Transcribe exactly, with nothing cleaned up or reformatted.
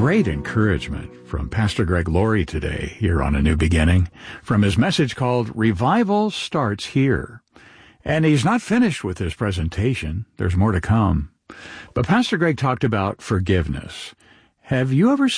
Great encouragement from Pastor Greg Laurie today here on A New Beginning from his message called Revival Starts Here. And he's not finished with his presentation. There's more to come. But Pastor Greg talked about forgiveness. Have you ever